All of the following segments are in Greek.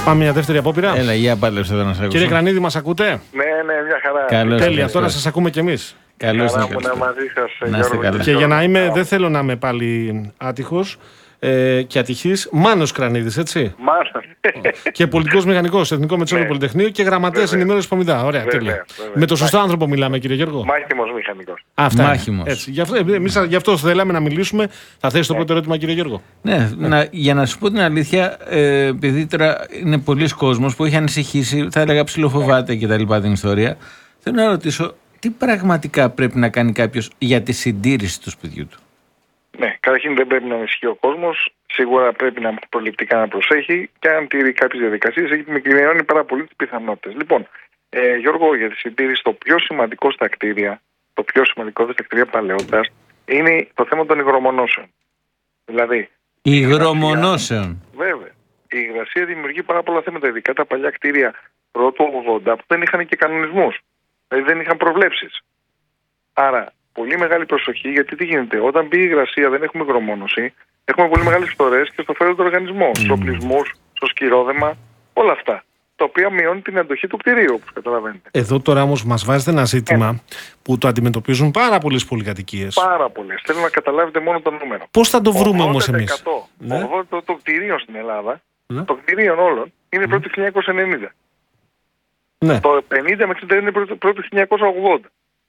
Πάμε μια δεύτερη απόπειρα. Έλα, για πάλεψε εδώ να σε ακούσω. Κύριε Κρανίδη, μας ακούτε? Ναι, μια χαρά. Καλώς. Τέλεια, τώρα σας ακούμε κι εμείς. Καλώς Χαρά μου να μαζί σας, Να είστε Γιώργο. καλά. Και για να είμαι, δεν θέλω να είμαι πάλι άτυχος και ατυχής, Μάνος Κρανίδης, έτσι. Μάσα. Και πολιτικός μηχανικός, Εθνικό Μετσόβιο Πολυτεχνείο και γραμματέας Βέβαια. ενημέρωσης Πομιδά. Ωραία, Βέβαια, τέλεια. βέβαια. Με το σωστό άνθρωπο μιλάμε, κύριε Γιώργο. Μάχημος μηχανικός. Αυτά. Μάχημος. Έτσι. Γι' αυτό θέλαμε να μιλήσουμε. Θα θέσει το πρώτο ερώτημα, κύριε Γιώργο. Ναι, για να σου πω την αλήθεια, επειδή τώρα είναι πολλοί κόσμος που έχει ανησυχήσει, θα έλεγα ψιλοφοβάται και τα λοιπά την ιστορία, θέλω να ρωτήσω τι πραγματικά πρέπει να κάνει κάποιος για τη συντήρηση του σπιτιού του. Ναι, καταρχήν δεν πρέπει να ανησυχεί ο κόσμος. Σίγουρα πρέπει να προληπτικά να προσέχει και αν τηρεί κάποιες διαδικασίες, έχει μικρινώνει πάρα πολύ τις πιθανότητες. Λοιπόν, Γιώργο, για τη συντήρηση, το πιο σημαντικό στα κτίρια, το πιο σημαντικό στα κτίρια παλαιότητας, είναι το θέμα των υγρομονώσεων. Δηλαδή, Υγρομονώσεων. βέβαια, η υγρασία δημιουργεί πάρα πολλά θέματα, ειδικά τα παλιά κτίρια πρώτου 80 που δεν είχαν και κανονισμούς. Δηλαδή δεν είχαν προβλέψεις. Άρα, πολύ μεγάλη προσοχή, γιατί τι γίνεται, όταν μπει η υγρασία, δεν έχουμε υγρομόνωση, έχουμε πολύ μεγάλες φθορές και στο φέρον του οργανισμού, στους οπλισμούς, στο σκυρόδεμα, όλα αυτά. Τα οποία μειώνει την αντοχή του κτηρίου, όπως καταλαβαίνετε. Εδώ τώρα όμως μας βάζετε ένα ζήτημα που το αντιμετωπίζουν πάρα πολλές πολυκατοικίες. Πάρα πολλές. Θέλω να καταλάβετε μόνο τα νούμερα. Πώς θα το βρούμε όμως εμείς? 80% Ναι. των κτηρίων στην Ελλάδα, Ναι. των κτηρίων όλων, είναι πρώτη 1990. Ναι. Το 50 με 60 είναι πρώτη 1980.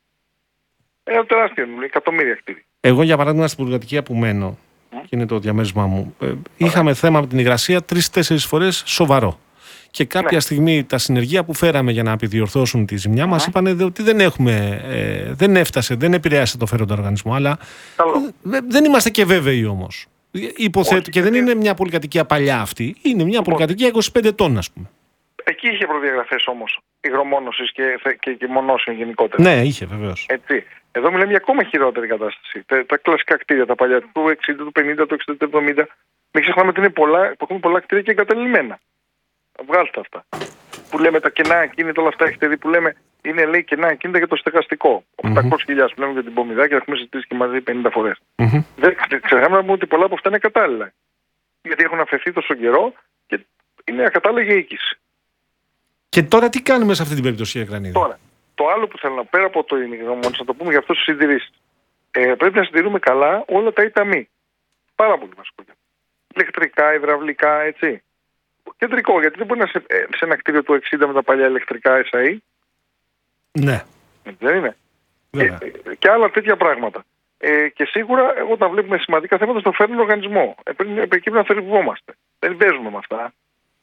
Ένα τεράστιο νούμερο, εκατομμύρια κτίρια. Εγώ, για παράδειγμα, στην πολυκατοικία που μένω, και είναι το διαμέρισμά μου, είχαμε θέμα με την υγρασία 3-4 φορές σοβαρό. Και κάποια στιγμή τα συνεργεία που φέραμε για να επιδιορθώσουν τη ζημιά μας είπαν ότι δεν έφτασε, δεν επηρέασε το φέροντα οργανισμό. Αλλά δεν είμαστε και βέβαιοι όμως. Υποθέτω, και δεν είναι μια πολυκατοικία παλιά αυτή, είναι μια πολυκατοικία 25 ετών, ας πούμε. Εκεί είχε προδιαγραφές όμως υγρομόνωσης και μονώσεων γενικότερα. Ναι, είχε βεβαίως. Έτσι. Εδώ μιλάμε για ακόμα χειρότερη κατάσταση. Τα κλασικά κτίρια, τα παλιά του 60, του 50, του 60, του 70. Μην ξεχνάμε ότι έχουμε πολλά κτίρια και εγκαταλειμμένα. Βγάλτε αυτά. Που λέμε τα κενά ακίνητα, όλα αυτά έχετε δει που λέμε είναι λέει κενά ακίνητα για το στεγαστικό. 800.000 που λέμε για την Πομιδά και θα έχουμε συζητήσει και μαζί 50 φορές. Δεν ξεχνάμε να πούμε ότι πολλά από αυτά είναι κατάλληλα. Γιατί έχουν αφαιθεί τόσο καιρό και είναι ακατάλληλη οίκηση. Και τώρα τι κάνουμε σε αυτή την περίπτωση, κύριε Κρανίδη? Τώρα, το άλλο που θέλω να πέρα από το υγρομόνωση, να το πούμε για αυτό τις συντηρήσεις. Πρέπει να συντηρούμε καλά όλα τα ΙΤΑΜΗ. Πάρα πολύ βασικό. Ηλεκτρικά, υδραυλικά, έτσι. Κεντρικό, γιατί δεν μπορεί να σε ένα κτίριο του 60 με τα παλιά ηλεκτρικά SAE. Ναι. Δεν είναι. Βέβαια. Και άλλα τέτοια πράγματα. Και σίγουρα όταν βλέπουμε σημαντικά θέματα στο φέρνει οργανισμό. Πρέπει να θερυπευόμαστε. Δεν παίζουμε με αυτά.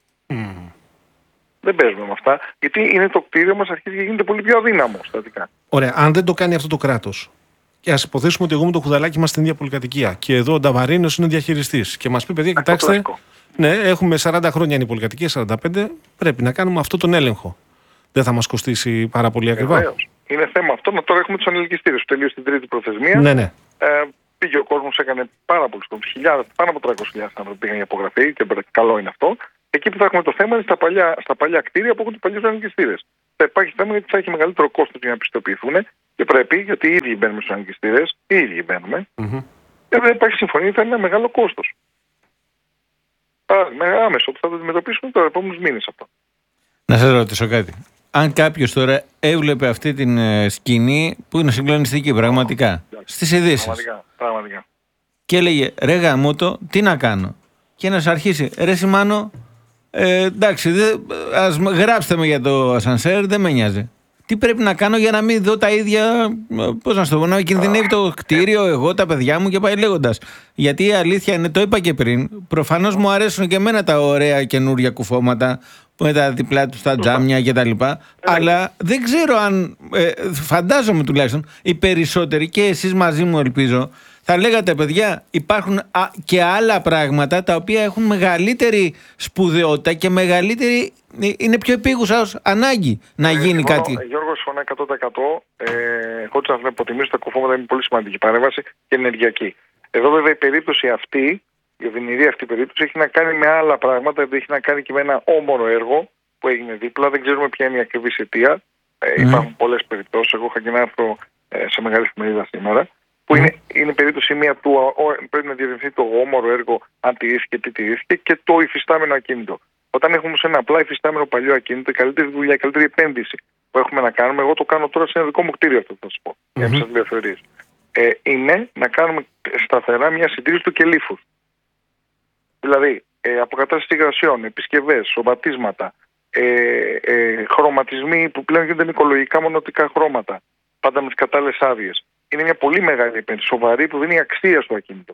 Δεν παίζουμε με αυτά. Γιατί είναι το κτίριο μας αρχίζει και γίνεται πολύ πιο αδύναμο στατικά. Ωραία, αν δεν το κάνει αυτό το κράτος, και ας υποθέσουμε ότι εγώ με το Χουδαλάκι είμαστε στην ίδια πολυκατοικία και εδώ ο Νταβαρίνος είναι διαχειριστής και μας πει, παιδιά, κοιτάξτε, ναι, έχουμε 40 χρόνια είναι η πολυκατοικία, 45, πρέπει να κάνουμε αυτό τον έλεγχο. Δεν θα μας κοστίσει πάρα πολύ ακριβά? Βεβαίως. Είναι θέμα αυτό. Τώρα έχουμε τους ανελκυστήρες που τελείωσε την τρίτη προθεσμία. Ναι. Πήγε ο κόσμος, έκανε πάρα πολλούς κόσμους. Πάνω από 300.000 άνθρωποι πήγαν για υπογραφή και καλό είναι αυτό. Εκεί που θα έχουμε το θέμα είναι στα παλιά κτίρια που έχουν τους παλιούς ανελκυστήρες. Θα υπάρχει θέμα γιατί θα έχει μεγαλύτερο κόστος για να πιστοποιηθούν και πρέπει, γιατί οι ίδιοι μπαίνουμε στους ανελκυστήρες, οι ίδιοι μπαίνουμε. Και δεν υπάρχει συμφωνία, θα είναι ένα μεγάλο κόστος. Άμεσο που θα το αντιμετωπίσουμε τώρα, επόμενους μήνες αυτό. Να σας ρωτήσω κάτι. Αν κάποιος τώρα έβλεπε αυτή την σκηνή που είναι συγκλονιστική πραγματικά στις ειδήσεις Πραγματικά. και έλεγε ρε γαμώτο, τι να κάνω, και να σου αρχίσει ρε Σιμάνο, εντάξει, ας γράψτε με για το ασανσέρ, δεν με νοιάζει. Τι πρέπει να κάνω για να μην δω τα ίδια, πώς να σου το πω, να κινδυνεύει το κτίριο, εγώ, τα παιδιά μου και πάει λέγοντας. Γιατί η αλήθεια είναι, το είπα και πριν, προφανώς μου αρέσουν και εμένα τα ωραία καινούρια κουφώματα με τα διπλά του τα τζάμια κτλ. Αλλά δεν ξέρω αν, φαντάζομαι τουλάχιστον, οι περισσότεροι και εσείς μαζί μου ελπίζω, θα λέγατε παιδιά υπάρχουν και άλλα πράγματα τα οποία έχουν μεγαλύτερη σπουδαιότητα και μεγαλύτερη, είναι πιο επίγουσα ως ανάγκη να γίνει κάτι. Γιώργο, συμφωνώ 100%. Χωρίς να υποτιμήσω τα κουφώματα, είναι πολύ σημαντική παρέμβαση και ενεργειακή. Εδώ βέβαια η περίπτωση αυτή, η οδυνηρή αυτή περίπτωση έχει να κάνει με άλλα πράγματα, έχει να κάνει και με ένα όμορο έργο που έγινε δίπλα. Δεν ξέρουμε ποια είναι η ακριβής αιτία. Υπάρχουν πολλές περιπτώσεις. Εγώ είχα και ένα άρθρο σε μεγάλη εφημερίδα σήμερα. Που είναι περίπτωση μία του πρέπει να διευρυνθεί το όμορο έργο, αν τηρήθηκε, τι τηρήθηκε, και το υφιστάμενο ακίνητο. Όταν έχουμε σε ένα απλά υφιστάμενο παλιό ακίνητο, η καλύτερη δουλειά, η καλύτερη επένδυση που έχουμε να κάνουμε, εγώ το κάνω τώρα σε ένα δικό μου κτίριο, αυτό θα σα πω, για να σα διαφορετήσω. Είναι να κάνουμε σταθερά μια συντήρηση του κελύφους. Δηλαδή, αποκατάσταση υγρασιών, επισκευές, σωματίσματα, χρωματισμοί που πλέον γίνονται με οικολογικά μονοτικά χρώματα, πάντα με τις κατάλληλες άδειες. Είναι μια πολύ μεγάλη επένδυση, σοβαρή, που δίνει αξία στο ακίνητο.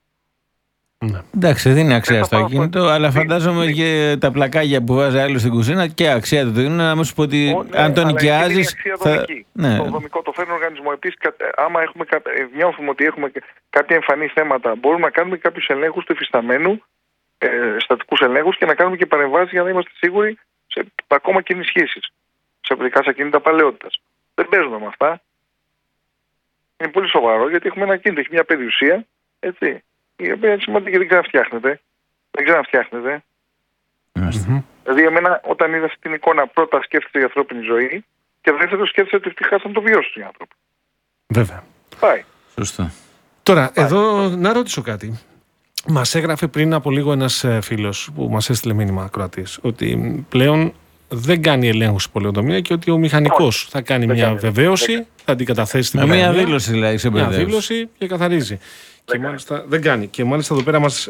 Εντάξει, δίνει αξία στο ακίνητο, αλλά φαντάζομαι και τα πλακάκια που βάζει άλλο στην κουζίνα και αξία του δίνουν. Να μου σου πω ότι αν το νοικιάζει. Το δομικό το φέρνει ο οργανισμό. Επίσης, άμα νιώθουμε ότι έχουμε κάποια εμφανή θέματα, μπορούμε να κάνουμε κάποιους ελέγχους του υφισταμένου, στατικούς ελέγχους, και να κάνουμε και παρεμβάσεις για να είμαστε σίγουροι ακόμα και ενισχύσεις σε ακίνητα παλαιότητας. Δεν παίζουμε με αυτά. Είναι πολύ σοβαρό, γιατί έχουμε ένα ακίνητο, έχει μια περιουσία, έτσι, η οποία είναι σημαντική, δεν ξέρω να φτιάχνεται. Δηλαδή, εμένα, όταν είδα αυτή την εικόνα, πρώτα σκέφτεται η ανθρώπινη ζωή, και δεύτερο σκέφτεται ότι ευτυχώς το βιώσουν οι άνθρωποι. Βέβαια. Πάει. Σωστό. Τώρα, εδώ να ρωτήσω κάτι. Μας έγραφε πριν από λίγο ένας φίλος που μας έστειλε μήνυμα, ακροατής, ότι πλέον δεν κάνει ελέγχους η πολεοδομία και ότι ο μηχανικός θα κάνει μια βεβαίωση, θα αντικαταθέσει την μια δήλωση, δηλαδή, σε μια δήλωση και καθαρίζει. Και μάλιστα δεν κάνει. Και μάλιστα εδώ πέρα μας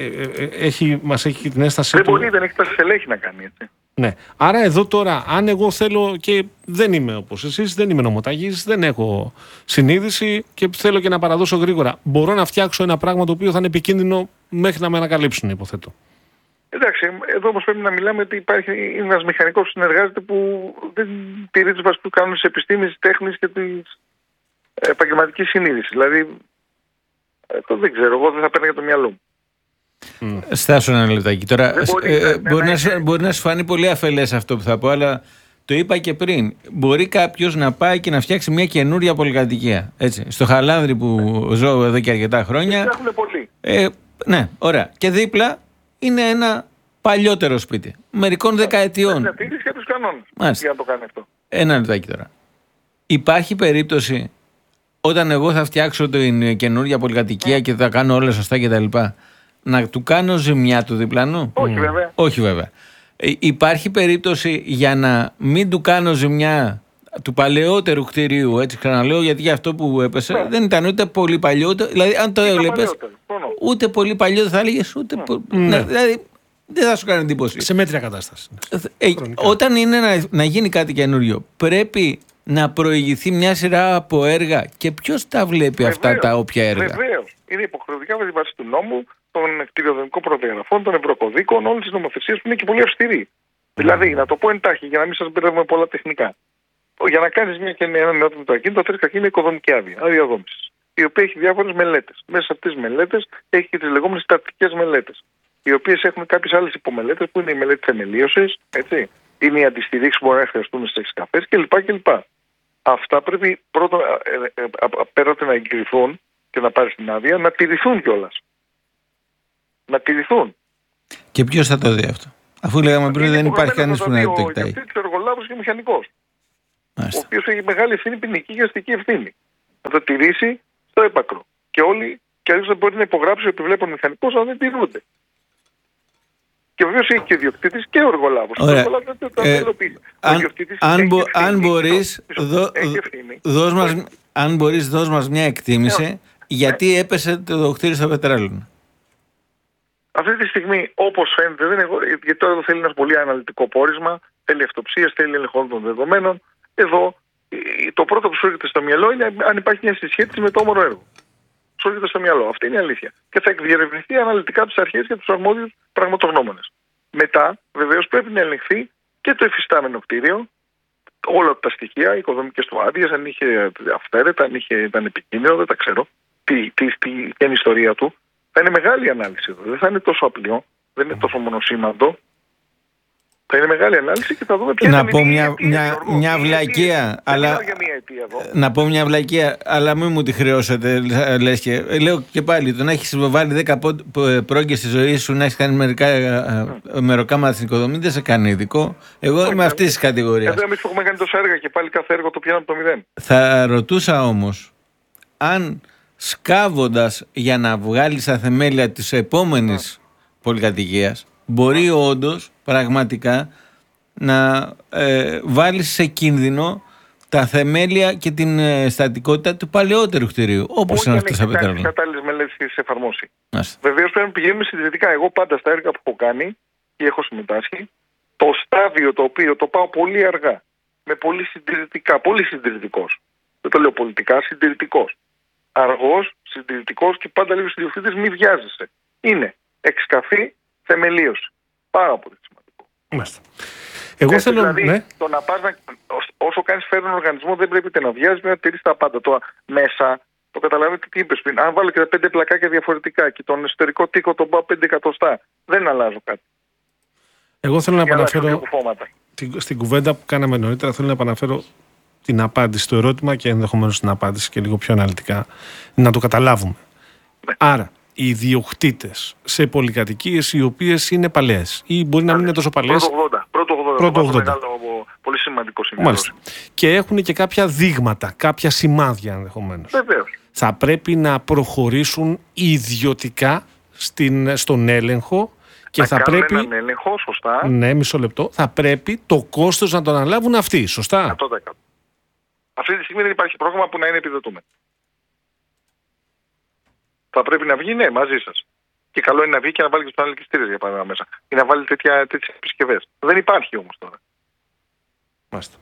έχει την έσταση. Δεν έχει τα στελέχη να κάνει, έτσι. Ναι. Άρα εδώ τώρα, αν εγώ θέλω και δεν είμαι όπως εσείς, δεν είμαι νομοταγής, δεν έχω συνείδηση και θέλω και να παραδώσω γρήγορα, μπορώ να φτιάξω ένα πράγμα το οποίο θα είναι επικίνδυνο μέχρι να με ανακαλύψουν, υποθέτω. Εντάξει, εδώ όμως πρέπει να μιλάμε ότι υπάρχει ένας μηχανικός που συνεργάζεται, που δεν τηρεί τους βασικούς κανόνες της επιστήμης, της τέχνης και της επαγγελματικής συνείδησης. Δηλαδή, δεν ξέρω, εγώ δεν θα παίρνω για το μυαλό μου. Στάσου ένα λεπτάκι. Τώρα, μπορεί να σου φανεί πολύ αφελές αυτό που θα πω, αλλά το είπα και πριν. Μπορεί κάποιος να πάει και να φτιάξει μια καινούρια πολυκατοικία. Έτσι, στο Χαλάνδρι που ζω εδώ και αρκετά χρόνια. Φτιάχνουν πολύ. Ναι, ωραία. Και δίπλα είναι ένα παλιότερο σπίτι. Μερικών δεκαετιών. Να τηρήσει και τους κανόνες για να το κάνει αυτό. Ένα λεπτάκι τώρα. Υπάρχει περίπτωση όταν εγώ θα φτιάξω την καινούρια πολυκατοικία και θα κάνω όλα σωστά κτλ., να του κάνω ζημιά του διπλανού? Όχι βέβαια. Υπάρχει περίπτωση για να μην του κάνω ζημιά του παλαιότερου κτηρίου? Έτσι ξαναλέω, γιατί για αυτό που έπεσε δεν ήταν ούτε πολύ παλιότερο. Δηλαδή, αν το έβλεπες, ούτε πολύ παλιό δεν θα έλεγες, ούτε. Δηλαδή, δεν θα σου κάνει εντύπωση. Σε μέτρια κατάσταση. Όταν είναι να γίνει κάτι καινούριο, πρέπει να προηγηθεί μια σειρά από έργα. Και ποιος τα βλέπει αυτά τα όποια έργα? Βεβαίως. Είναι υποχρεωτικά βάσει του νόμου, των κτηριοδομικών προδιαγραφών, των ευρωκωδίκων, όλες τις νομοθεσίες που είναι και πολύ αυστηρή. Δηλαδή, να το πω εντάχει, για να μην σας μπερδεύουμε πολλά τεχνικά. Για να κάνεις ένα νεότιμο ακίνητο, θέλεις καταρχήν οικοδομική άδεια δόμησης, η οποία έχει διάφορες μελέτες. Μέσα σε αυτές τις μελέτες έχει και τις λεγόμενες τακτικές μελέτες, οι οποίες έχουν κάποιες άλλες υπομελέτες, που είναι η μελέτη θεμελίωσης, έτσι, είναι οι αντιστηρίξεις που μπορεί να χρειαστούν στις εξκαφές κλπ. Αυτά πρέπει πρώτα, πέρα να εγκριθούν και να πάρεις την άδεια, να τηρηθούν κιόλας. Να τηρηθούν. Και ποιος θα το δει αυτό? Αφού λέγαμε πριν δεν υπάρχει κανείς που να το εκτάει. Είναι εργολάβος και μηχανικός. Ο οποίος έχει μεγάλη ευθύνη, ποινική και αστική ευθύνη. Να το τηρήσει στο έπακρο. Και όλοι, και αλλιώς δεν μπορεί να υπογράψει ότι βλέπουν μηχανικός αν δεν τηρούνται. Και βεβαίως έχει και ο ιδιοκτήτης και ο εργολάβος. Αν μπορείς, δώσ' μας μια εκτίμηση γιατί έπεσε το κτίριο στο Πετράλαιο. Αυτή τη στιγμή, όπως φαίνεται, γιατί τώρα εδώ θέλει ένα πολύ αναλυτικό πόρισμα, θέλει αυτοψίες, θέλει έλεγχο των δεδομένων. Εδώ το πρώτο που σου έρχεται στο μυαλό είναι αν υπάρχει μια συσχέτιση με το όμορο έργο. Σου έρχεται στο μυαλό. Αυτή είναι η αλήθεια. Και θα εκδιερευνηθεί αναλυτικά από τις αρχές και τους αρμόδιους πραγματογνώμονες. Μετά, βεβαίως, πρέπει να ελεγχθεί και το υφιστάμενο κτίριο, όλα τα στοιχεία, οι οικοδομικές του άδειες, αν είχε αυθαίρετα, αν ήταν επικίνδυνο, δεν τα ξέρω. Τι είναι η ιστορία του. Θα είναι μεγάλη ανάλυση εδώ. Δεν θα είναι τόσο απλό, δεν είναι τόσο μονοσήμαντο. Θα είναι μεγάλη ανάλυση και θα δούμε ποια να πω μια βλακεία, να πω μια βλακεία, αλλά μην μου τη χρεώσετε, λες και λέω και πάλι, το να έχεις βάλει 10 πρόγκες στη ζωή σου, να έχεις κάνει μεροκάματα στην οικοδομή, δεν σε κάνει ειδικό. Εγώ είμαι αυτής της κατηγορίας. Εδώ εμείς που έχουμε κάνει τόσα έργα και πάλι κάθε έργο το πιάνουμε από το 0. Θα ρωτούσα όμως, αν σκάβοντας για να βγάλεις τα θεμέλια της επόμενης πολυκατοικίας, μπορεί όντως πραγματικά να βάλει σε κίνδυνο τα θεμέλια και την στατικότητα του παλαιότερου κτηρίου. Όπως είναι αυτό σαν πετρέλαιο. Όχι κατάλληλες μελέτες και σε εφαρμόσει. Βεβαίως πρέπει να πηγαίνουμε συντηρητικά. Εγώ πάντα στα έργα που έχω κάνει και έχω συμμετάσχει, το στάδιο το οποίο το πάω πολύ αργά, με πολύ συντηρητικά, πολύ συντηρητικός. Δεν το λέω πολιτικά, συντηρητικός. Αργός, συντηρητικός και πάντα λέω στους ιδιοκτήτες μη βιάζεσαι. Είναι εξκαφή, θεμελίωση. Πάρα πολύ σημαντικό. Μάλιστα. Εγώ θέλω δηλαδή, το να πας όσο κάνεις φέρον οργανισμό δεν πρέπει να βιάζεις, να τηρείς τα πάντα. Το μέσα, το καταλαβαίνετε τι είπες πριν. Αν βάλω και τα 5 πλακάκια διαφορετικά και τον εσωτερικό τοίχο τον πάω 5 εκατοστά, δεν αλλάζω κάτι. Εγώ θέλω να επαναφέρω στην κουβέντα που κάναμε νωρίτερα, θέλω να επαναφέρω την απάντηση στο ερώτημα και ενδεχομένως την απάντηση και λίγο πιο αναλυτικά, να το καταλάβουμε. Ναι. Άρα, οι ιδιοκτήτες σε πολυκατοικίες οι οποίες είναι παλαιές ή μπορεί να μην είναι τόσο παλαιές. Πρώτο 80. Μεγάλο, πολύ σημαντικό σημείο. Μάλιστα. Και έχουν και κάποια δείγματα, κάποια σημάδια ενδεχομένως. Βεβαίως. Θα πρέπει να προχωρήσουν ιδιωτικά στον έλεγχο και θα πρέπει. Έναν έλεγχο, σωστά. Ναι, μισό λεπτό. Θα πρέπει το κόστος να το αναλάβουν αυτοί, σωστά. 100%. Αυτή τη στιγμή δεν υπάρχει πρόγραμμα που να είναι επιδοτούμενο. Θα πρέπει να βγει, ναι, μαζί σας. Και καλό είναι να βγει και να βάλει και στον ελκυστήρες για παράδειγμα μέσα. Ή να βάλει τέτοιες επισκευές. Δεν υπάρχει όμως τώρα. Μάλιστα.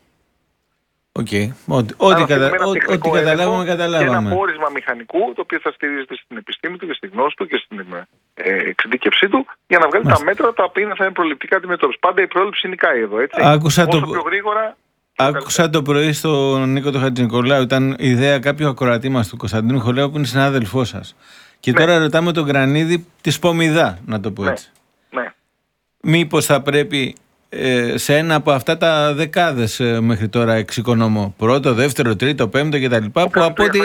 Οκ. Ό,τι καταλάβαμε, καταλάβαμε. Και ένα πόρισμα μηχανικού, το οποίο θα στηρίζεται στην επιστήμη του και στη γνώση του και στην εξειδίκευσή του, για να βγάλει τα μέτρα τα οποία θα είναι προληπτικά αντιμετώπιση. Πάντα η πρόληψη νικάει εδώ, έτσι. Όσο πιο γρήγορα. Άκουσα το πρωί στον Νίκο τον Χατζηνικολάου, ήταν ιδέα κάποιου ακροατή μας του Κωνσταντίνου Χολέου που είναι συνάδελφός σας. Και τώρα ρωτάμε τον Γρανίδη τη Σπομιδά, να το πω έτσι. Ναι. Μήπως θα πρέπει σε ένα από αυτά τα δεκάδες μέχρι τώρα εξοικονομώ, πρώτο, δεύτερο, τρίτο, πέμπτο κτλ. Που από ό,τι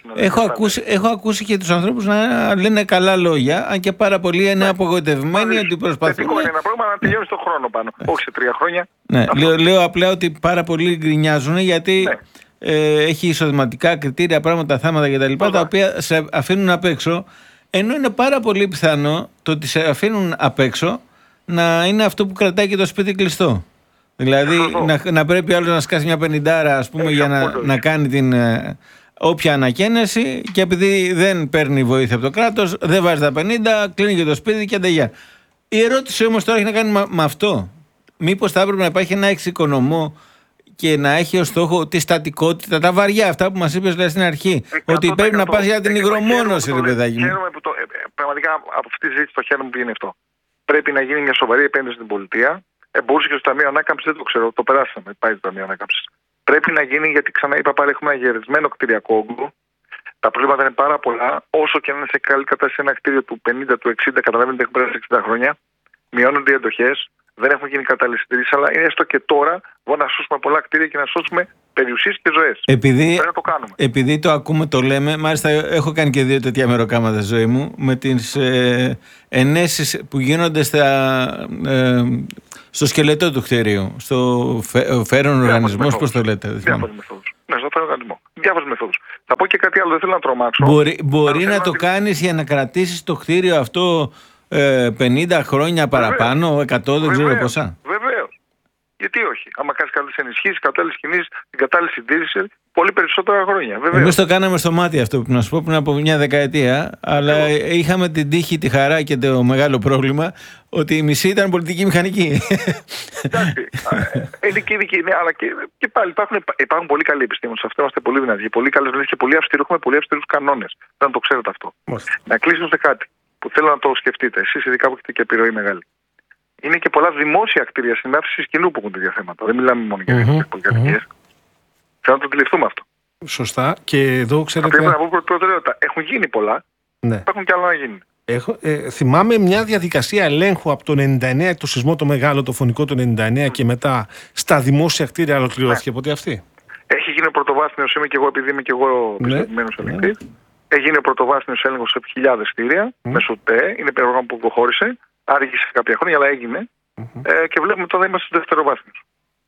έχω ακούσει και τους ανθρώπους να λένε καλά λόγια, αν και πάρα πολλοί είναι απογοητευμένοι ότι προσπαθούν. Θετικό είναι ένα πρόγραμμα να τελειώσει το χρόνο πάνω, όχι σε 3 χρόνια. Ναι, λέω απλά ότι πάρα πολλοί γκρινιάζουν γιατί έχει εισοδηματικά κριτήρια, πράγματα, θάματα κτλ. Τα οποία σε αφήνουν απ' έξω, ενώ είναι πάρα πολύ πιθανό το ότι σε αφήνουν απ' έξω να είναι αυτό που κρατάει και το σπίτι κλειστό. Δηλαδή να πρέπει άλλο να σκάσει μια 50 ας πούμε για να κάνει την όποια ανακαίνιση και επειδή δεν παίρνει βοήθεια από το κράτος, δεν βάζει τα 50, κλείνει και το σπίτι και αντεγιά. Η ερώτηση όμως τώρα έχει να κάνει με αυτό. Μήπως θα έπρεπε να υπάρχει ένα εξοικονομώ και να έχει ως στόχο τη στατικότητα, τα βαριά, αυτά που μας είπες στην αρχή. Ότι πρέπει να πας για την υγρομόνωση, ρε παιδάκι μου. Πραγματικά από αυτή τη συζήτηση το χαίρομαι που είναι αυτό. Πρέπει να γίνει μια σοβαρή επένδυση στην πολιτεία. Μπορούσε και στο Ταμείο Ανάκαμψης, δεν το ξέρω, το περάσαμε. Πάει το Ταμείο Ανάκαμψης. Πρέπει να γίνει γιατί ξανά είπα πάλι έχουμε ένα γερισμένο κτηριακό όγκο. Τα προβλήματα είναι πάρα πολλά. Όσο και αν είναι σε καλή κατάσταση ένα κτίριο του 50, του 60, καταλαβαίνετε έχουν περάσει 60 χρόνια. Μειώνονται οι εντοχές. Δεν έχουν γίνει κατάλληλες συντηρήσεις, αλλά είναι έστω και τώρα να σώσουμε πολλά κτίρια και να σώσουμε περιουσίες και ζωές. Πρέπει να το κάνουμε. Επειδή το ακούμε, το λέμε, μάλιστα έχω κάνει και 2 τέτοια μεροκάματα στη ζωή μου, με τις ενέσεις που γίνονται στο σκελετό του κτηρίου, στο φέρον οργανισμός, πώς το λέτε. Διάφορες μεθόδους. Ναι, στο φέρον οργανισμό. Διάφορες μεθόδους. Θα πω και κάτι άλλο, δεν θέλω να τρομάξω. Μπορεί να το κάνεις για να κρατήσεις το κτίριο αυτό 50 χρόνια παραπάνω, 100, δεν ξέρω πόσα. Βεβαίως. Γιατί όχι. Άμα κάνεις καλές ενισχύσεις, κατάλληλες κινήσεις, την κατάλληλη συντήρηση, πολύ περισσότερα χρόνια. Εμείς το κάναμε στο μάτι αυτό που να σου πω πριν από μια δεκαετία, αλλά είχαμε την τύχη, τη χαρά και το μεγάλο πρόβλημα ότι η μισή ήταν πολιτική μηχανική. Εντάξει. Αλλά και πάλι υπάρχουν πολύ καλοί επιστήμονες. Αυτό είμαστε πολύ δυνατοί. Πολύ καλές δουλειές και πολύ αυστηρούς. Έχουμε πολύ αυστηρούς κανόνες. Δεν το ξέρετε αυτό. Να κλείσω σε κάτι που θέλω να το σκεφτείτε. Εσείς ειδικά που έχετε και επιρροή μεγάλη. Είναι και πολλά δημόσια κτίρια συνάφησης κοινού που έχουν τέτοια θέματα. Δεν μιλάμε μόνο για τις πολυκατοικίες. Θέλω να το αντιληφθούμε αυτό. Σωστά. Και εδώ ξέρετε. Πρέπει να πω προτεραιότητα. Έχουν γίνει πολλά. Ναι. Υπάρχουν και άλλα να γίνουν. Θυμάμαι μια διαδικασία ελέγχου από το 99, το σεισμό το μεγάλο, το φωνικό το 99 και μετά στα δημόσια κτίρια ολοκληρώθηκε ποτέ αυτή. Έχει γίνει ο πρωτοβάθμιος, είμαι και εγώ επειδή είμαι και εγώ πιστοποιημένος ελεγκτής. Έγινε ο πρωτοβάθμιος έλεγχος σε χιλιάδες κτίρια μέσω ΤΕ. Είναι πρόγραμμα που προχώρησε. Άργησε κάποια χρόνια, αλλά έγινε. Και βλέπουμε τώρα είμαστε στο δευτεροβάθμιος.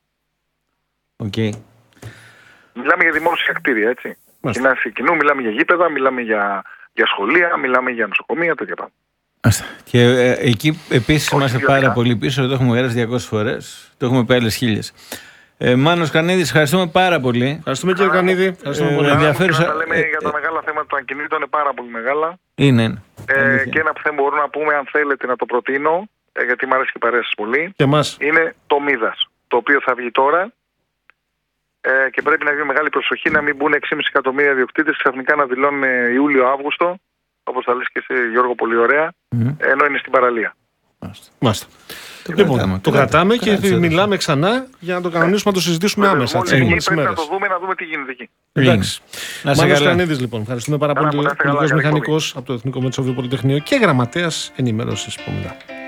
Μιλάμε για δημόσια κτίρια, έτσι. Κοινά κοινού, μιλάμε για γήπεδα, μιλάμε για σχολεία, μιλάμε για νοσοκομεία, τέτοια πράγματα. Και εκεί επίσης είμαστε πάρα πολύ πίσω, το έχουμε γράψει 200 φορές, το έχουμε πει άλλες 1000. Μάνος Κανίδης, ευχαριστούμε πάρα πολύ. Ευχαριστούμε κύριε Κανίδη. Ευχαριστούμε πολύ. Ενδιαφέρουσα. Να λέμε για τα μεγάλα θέματα των ακινήτων, είναι πάρα πολύ μεγάλα. Είναι. Και ένα που θα μπορούμε να πούμε, αν θέλετε να το προτείνω, γιατί μου αρέσει και η παρέα σας πολύ, και εμάς, είναι το Μίδας, το οποίο θα βγει τώρα και πρέπει να βγει μεγάλη προσοχή να μην μπουν 6,5 εκατομμύρια ιδιοκτήτες ξαφνικά να δηλώνουν Ιούλιο-Αύγουστο, όπως θα λες και εσύ Γιώργο πολύ ωραία, ενώ είναι στην παραλία. Μάλιστα. Λοιπόν, το κρατάμε και μιλάμε ξανά για να το κανονίσουμε, να το συζητήσουμε άμεσα. Πρέπει να το δούμε, να δούμε τι γίνεται εκεί. Εντάξει. Μάνος Κανίδης, λοιπόν. Ευχαριστούμε πάρα πολύ. Πολιτικός μηχανικός από το Εθνικό Μετσόβιο Πολυτεχνείο και γραμματέας ενημέρωσης.